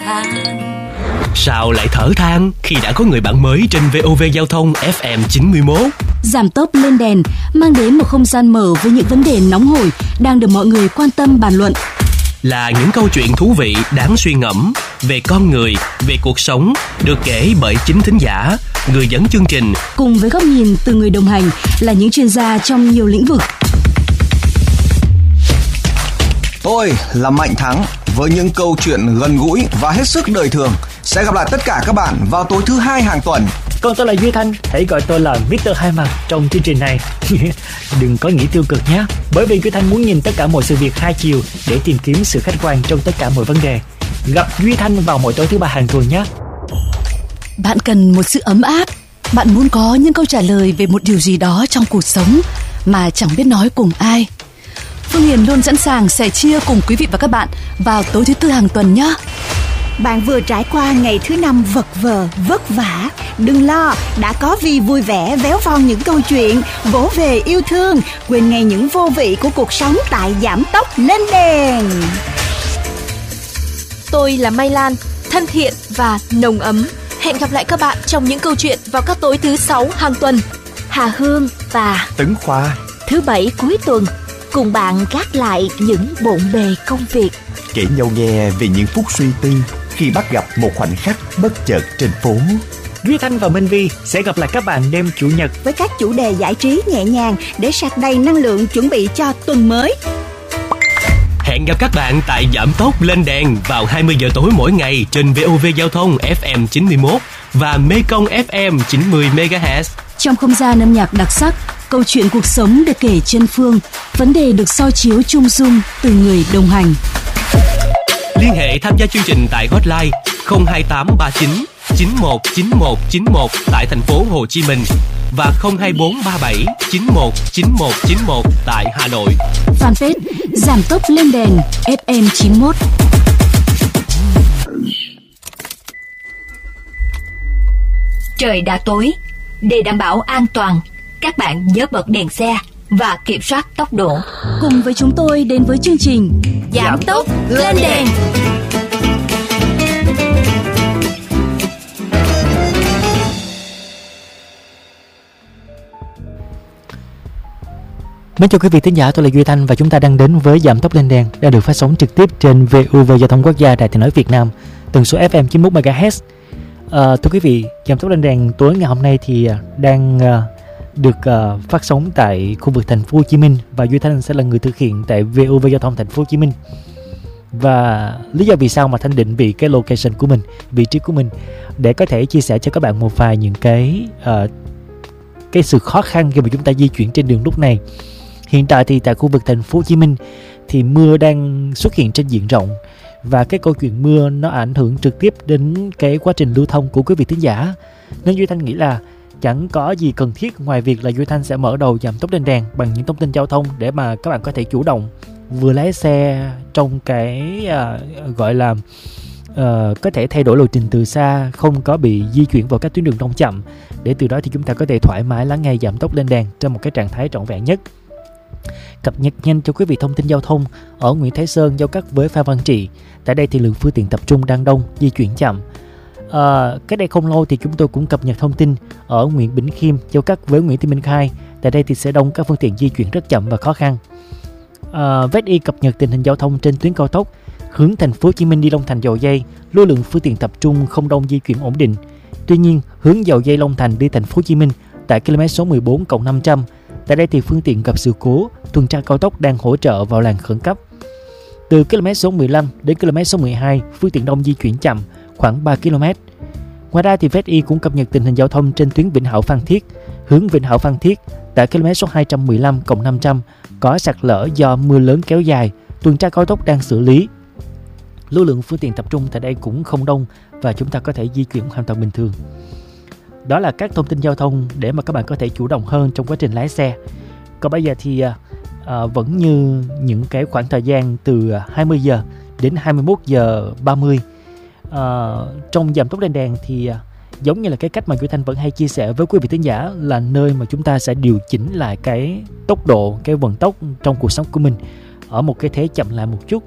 Sao lại thở than khi đã có người bạn mới trên VOV Giao thông FM 91? Giảm tốc lên đèn mang đến một không gian mở với những vấn đề nóng hổi đang được mọi người quan tâm bàn luận. Là những câu chuyện thú vị đáng suy ngẫm về con người, về cuộc sống, được kể bởi chính thính giả, người dẫn chương trình. Cùng với góc nhìn từ người đồng hành là những chuyên gia trong nhiều lĩnh vực. Tôi là Mạnh Thắng với những câu chuyện gần gũi và hết sức đời thường. Sẽ gặp lại tất cả các bạn vào tối thứ Hai hàng tuần. Còn tôi là Duy Thanh, hãy gọi tôi là Mr. Hai Mặt trong chương trình này. Đừng có nghĩ tiêu cực nhé, bởi vì Duy Thanh muốn nhìn tất cả mọi sự việc hai chiều để tìm kiếm sự khách quan trong tất cả mọi vấn đề. Gặp Duy Thanh vào mỗi tối thứ Ba hàng tuần nhé. Bạn cần một sự ấm áp. Bạn muốn có những câu trả lời về một điều gì đó trong cuộc sống mà chẳng biết nói cùng ai. Phương Hiền luôn sẵn sàng sẻ chia cùng quý vị và các bạn vào tối thứ Tư hàng tuần nhé. Bạn vừa trải qua ngày thứ Năm vật vờ, vất vả. Đừng lo, đã có Vi vui vẻ véo von những câu chuyện, vỗ về yêu thương, quên ngay những vô vị của cuộc sống tại Giảm tốc lên đèn. Tôi là Mai Lan, thân thiện và nồng ấm. Hẹn gặp lại các bạn trong những câu chuyện vào các tối thứ Sáu hàng tuần. Hà Hương và Tấn Khoa, thứ Bảy cuối tuần, cùng bạn gác lại những bộn bề công việc, kể nhau nghe về những phút suy tư khi bắt gặp một khoảnh khắc bất chợt trên phố. Duy Thanh và Minh Vi sẽ gặp lại các bạn đêm Chủ nhật với các chủ đề giải trí nhẹ nhàng để sạc đầy năng lượng chuẩn bị cho tuần mới. Hẹn gặp các bạn tại Giảm tốc lên đèn vào 20 giờ tối mỗi ngày trên VOV Giao thông FM 91 và Mekong FM 90 MHz. Trong không gian âm nhạc đặc sắc, câu chuyện cuộc sống được kể trên phương, vấn đề được soi chiếu chung dung từ người đồng hành. Liên hệ tham gia chương trình tại hotline 02839 919191 tại thành phố Hồ Chí Minh và 02437 919191 tại Hà Nội. Fanpage Giảm tốc lên đèn FM 91. Trời đã tối, để đảm bảo an toàn, các bạn nhớ bật đèn xe và kiểm soát tốc độ. Cùng với chúng tôi đến với chương trình Giảm tốc lên đèn. Mến chào quý vị thính giả, tôi là Duy Thanh và chúng ta đang đến với Giảm tốc lên đèn, đang được phát sóng trực tiếp trên VOV Giao thông Quốc gia Đài Tiếng nói Việt Nam, tần số FM 91 MHz. Thưa quý vị, Giảm tốc lên đèn tối ngày hôm nay thì đang được phát sóng tại khu vực thành phố Hồ Chí Minh và Duy Thanh sẽ là người thực hiện tại VOV Giao thông thành phố Hồ Chí Minh. Và lý do vì sao mà Thanh định vị cái location của mình, vị trí của mình để có thể chia sẻ cho các bạn một vài những cái sự khó khăn khi mà chúng ta di chuyển trên đường lúc này. Hiện tại thì tại khu vực thành phố Hồ Chí Minh thì mưa đang xuất hiện trên diện rộng và cái câu chuyện mưa nó ảnh hưởng trực tiếp đến cái quá trình lưu thông của quý vị thính giả. Nên Duy Thanh nghĩ là chẳng có gì cần thiết ngoài việc là Duy Thanh sẽ mở đầu Giảm tốc lên đèn bằng những thông tin giao thông để mà các bạn có thể chủ động vừa lái xe trong cái gọi là có thể thay đổi lộ trình từ xa, không có bị di chuyển vào các tuyến đường đông chậm, để từ đó thì chúng ta có thể thoải mái lắng nghe Giảm tốc lên đèn trong một cái trạng thái trọn vẹn nhất. Cập nhật nhanh cho quý vị thông tin giao thông ở Nguyễn Thái Sơn giao cắt với Phan Văn Trị. Tại đây thì lượng phương tiện tập trung đang đông, di chuyển chậm. Cách đây không lâu thì chúng tôi cũng cập nhật thông tin ở Nguyễn Bỉnh Khiêm giao cắt với Nguyễn Thị Minh Khai. Tại đây thì sẽ đông, các phương tiện di chuyển rất chậm và khó khăn. VSI cập nhật tình hình giao thông trên tuyến cao tốc hướng thành phố Hồ Chí Minh đi Long Thành Dầu Giây, lưu lượng phương tiện tập trung không đông, di chuyển ổn định. Tuy nhiên, hướng Dầu Giây Long Thành đi thành phố Hồ Chí Minh tại km số 14+500, tại đây thì phương tiện gặp sự cố, tuần tra cao tốc đang hỗ trợ vào làn khẩn cấp. Từ km số 15 đến km số 12, phương tiện đông di chuyển chậm khoảng 3 km. Ngoài ra thì VSI cũng cập nhật tình hình giao thông trên tuyến Vĩnh Hảo Phan Thiết, hướng Vĩnh Hảo Phan Thiết tại km số 215+500 có sạt lở do mưa lớn kéo dài, tuần tra cao tốc đang xử lý. Lưu lượng phương tiện tập trung tại đây cũng không đông và chúng ta có thể di chuyển hoàn toàn bình thường. Đó là các thông tin giao thông để mà các bạn có thể chủ động hơn trong quá trình lái xe. Còn bây giờ thì vẫn như những cái khoảng thời gian từ 20 giờ đến 21 giờ 30 trong Giảm tốc lên đèn thì giống như là cái cách mà Duy Thanh vẫn hay chia sẻ với quý vị thính giả, là nơi mà chúng ta sẽ điều chỉnh lại cái tốc độ, cái vận tốc trong cuộc sống của mình ở một cái thế chậm lại một chút.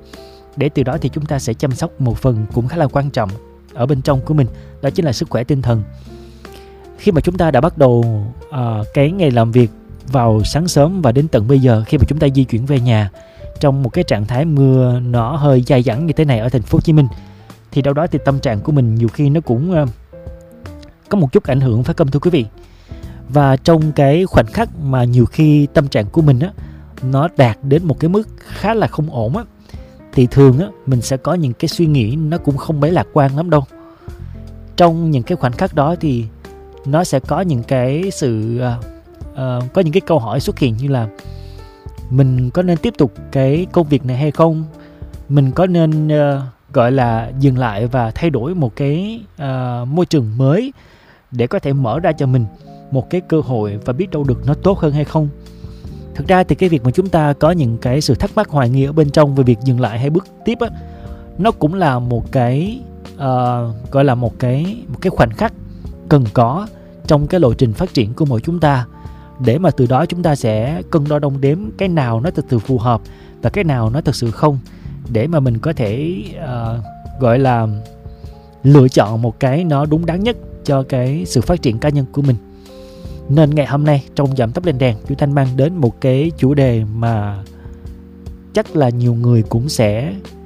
để từ đó thì chúng ta sẽ chăm sóc một phần cũng khá là quan trọng ở bên trong của mình, đó chính là sức khỏe tinh thần. Khi mà chúng ta đã bắt đầu cái ngày làm việc vào sáng sớm và đến tận bây giờ, khi mà chúng ta di chuyển về nhà trong một cái trạng thái mưa nó hơi dai dẳng như thế này ở thành phố Hồ Chí Minh, thì đâu đó thì tâm trạng của mình nhiều khi nó cũng có một chút ảnh hưởng, phải không thưa quý vị? Và trong cái khoảnh khắc mà nhiều khi tâm trạng của mình á, nó đạt đến một cái mức khá là không ổn á, thì thường á, mình sẽ có những cái suy nghĩ nó cũng không mấy lạc quan lắm đâu. Trong những cái khoảnh khắc đó thì nó sẽ có những cái sự có những cái câu hỏi xuất hiện như là mình có nên tiếp tục cái công việc này hay không? Mình có nên gọi là dừng lại và thay đổi một cái môi trường mới để có thể mở ra cho mình một cái cơ hội và biết đâu được nó tốt hơn hay không? Thực ra thì cái việc mà chúng ta có những cái sự thắc mắc hoài nghi ở bên trong về việc dừng lại hay bước tiếp á, nó cũng là một cái gọi là một cái khoảnh khắc cần có trong cái lộ trình phát triển của mỗi chúng ta, để mà từ đó chúng ta sẽ cân đo đong đếm cái nào nó thực sự phù hợp và cái nào nó thực sự không, để mà mình có thể gọi là lựa chọn một cái nó đúng đắn nhất cho cái sự phát triển cá nhân của mình. Nên ngày hôm nay trong Giảm Tốc Lên Đèn, Duy Thanh mang đến một cái chủ đề mà chắc là nhiều người cũng sẽ